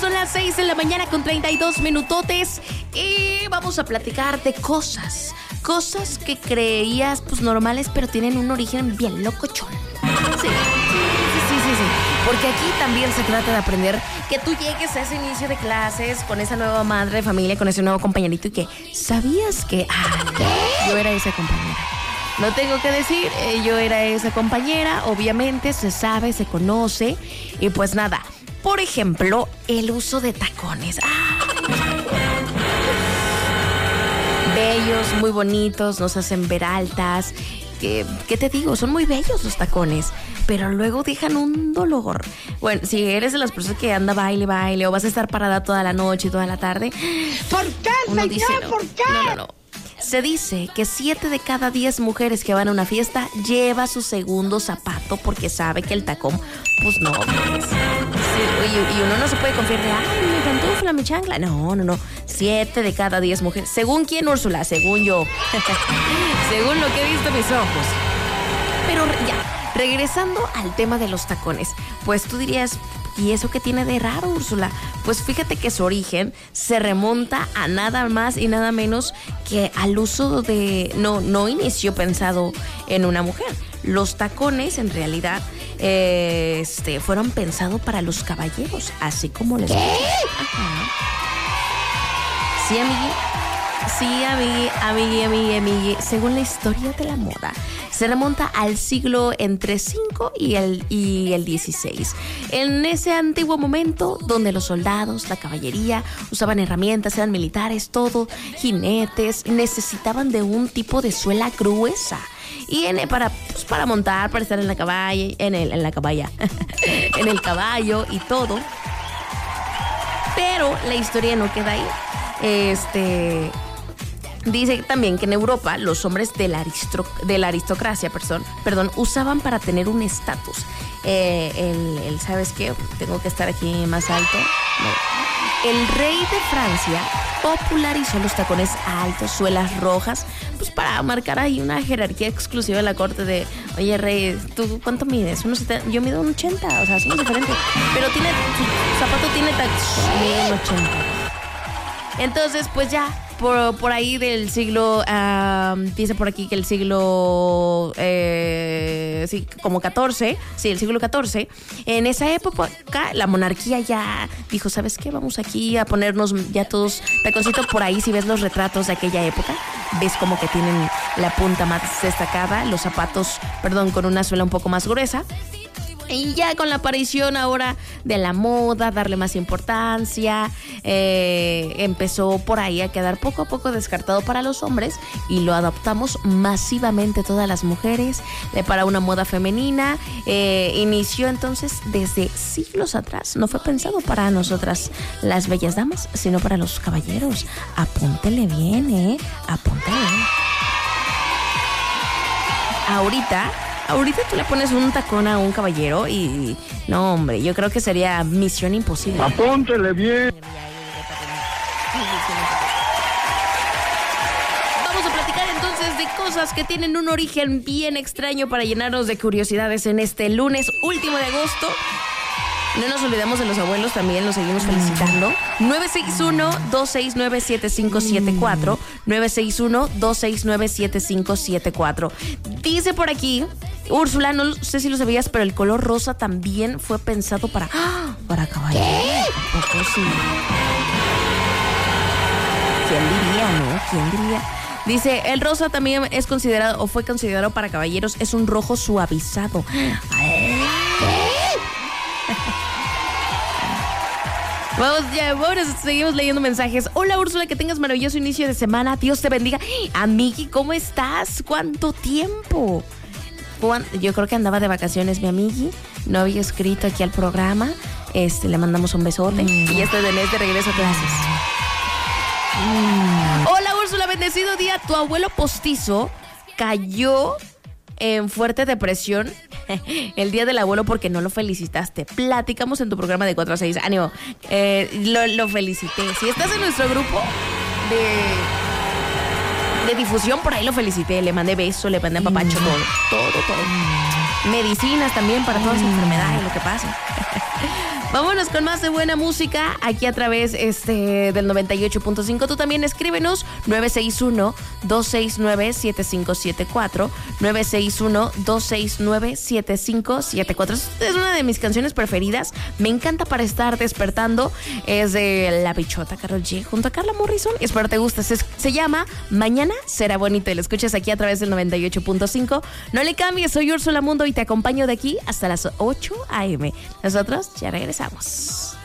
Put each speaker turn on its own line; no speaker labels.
Son las 6 de la mañana con 32 minutotes y vamos a platicar de cosas que creías pues normales, pero tienen un origen bien locochón. Sí. Porque aquí también se trata de aprender que tú llegues a ese inicio de clases con esa nueva madre de familia, con ese nuevo compañerito y que sabías que yo era esa compañera. No tengo que decir, yo era esa compañera, obviamente se sabe, se conoce y pues nada. Por ejemplo, el uso de tacones. Bellos, muy bonitos, nos hacen ver altas. ¿Qué te digo? Son muy bellos los tacones, pero luego dejan un dolor. Bueno, si eres de las personas que anda baile, o vas a estar parada toda la noche y toda la tarde.
¿Por qué, señor?
Dice,
¿Por qué?
No. Se dice que 7 de cada 10 mujeres que van a una fiesta lleva su segundo zapato porque sabe que el tacón, pues no. Pues, sí, y uno no se puede confiar de, mi pantufla, mi chancla. No. 7 de cada 10 mujeres. ¿Según quién, Úrsula? Según yo. Según lo que he visto en mis ojos. Pero ya, regresando al tema de los tacones, pues tú dirías, ¿y eso qué tiene de raro, Úrsula? Pues fíjate que su origen se remonta a nada más y nada menos que al uso de... No inició pensado en una mujer. Los tacones, en realidad, fueron pensados para los caballeros, así como les... Ajá. Sí, amigui. Sí, amigui. Según la historia de la moda, se remonta al siglo entre 5 y el 16. En ese antiguo momento donde los soldados, la caballería, usaban herramientas, eran militares, todo, jinetes, necesitaban de un tipo de suela gruesa. Y para montar, para estar en la caballa, en el caballo y todo. Pero la historia no queda ahí. Dice también que en Europa los hombres de la aristocracia, usaban para tener un estatus. ¿Sabes qué? Tengo que estar aquí más alto. No. El rey de Francia popularizó los tacones altos, suelas rojas, pues para marcar ahí una jerarquía exclusiva de la corte de, oye, rey, ¿tú cuánto mides? Yo mido un 80, o sea, somos diferentes. Pero su zapato tiene mide un 80. Entonces, pues ya, por ahí del siglo, dice por aquí que el siglo, como 14, sí, el siglo 14, en esa época la monarquía ya dijo, ¿sabes qué? Vamos aquí a ponernos ya todos taconcitos. Por ahí si ves los retratos de aquella época, ves como que tienen la punta más destacada, los zapatos, con una suela un poco más gruesa. Y ya con la aparición ahora de la moda, darle más importancia, empezó por ahí a quedar poco a poco descartado para los hombres y lo adoptamos masivamente todas las mujeres para una moda femenina. Inició entonces desde siglos atrás. No fue pensado para nosotras las bellas damas, sino para los caballeros. Apúntele bien, apúntele bien. Ahorita tú le pones un tacón a un caballero y... No, hombre, yo creo que sería misión imposible.
Apúntele bien.
Vamos a platicar entonces de cosas que tienen un origen bien extraño para llenarnos de curiosidades en este lunes último de agosto. No nos olvidemos de los abuelos, también los seguimos felicitando. 961-269-7574. 961-269-7574. Dice por aquí, Úrsula, no sé si lo sabías, pero el color rosa también fue pensado para caballeros. ¿Por qué sí? ¿Quién diría, no? ¿Quién diría? Dice, el rosa también es considerado, o fue considerado para caballeros, es un rojo suavizado. Vamos, seguimos leyendo mensajes. Hola, Úrsula, que tengas maravilloso inicio de semana. Dios te bendiga. Amigui, ¿cómo estás? ¿Cuánto tiempo? Yo creo que andaba de vacaciones, mi amigui. No había escrito aquí al programa. Le mandamos un besote. Y este de mes de regreso a clases. Hola, Úrsula, bendecido día. Tu abuelo postizo cayó en fuerte depresión el día del abuelo porque no lo felicitaste. Platicamos en tu programa de 4 a 6. Ánimo. Lo felicité. Si estás en nuestro grupo de difusión, por ahí lo felicité. Le mandé beso, le mandé apapacho, todo. Medicinas también para todas las enfermedades, lo que pase. Vámonos con más de buena música aquí a través del 98.5. Tú también escríbenos 961-269-7574, 961-269-7574. Es una de mis canciones preferidas. Me encanta para estar despertando. Es de La Bichota, Karol G, junto a Carla Morrison. Espero te guste. Se llama Mañana será bonito. Y lo escuchas aquí a través del 98.5. No le cambies, soy Úrsula Mundo y te acompaño de aquí hasta las 8 a.m. Nosotros ya regresamos.